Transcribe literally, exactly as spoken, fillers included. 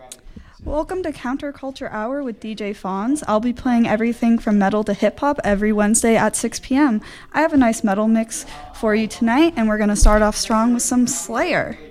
Welcome to Counterculture Hour with D J Fonz. I'll be playing everything from metal to hip-hop every Wednesday at six p.m. I have a nice metal mix for you tonight, and we're going to start off strong with some Slayer.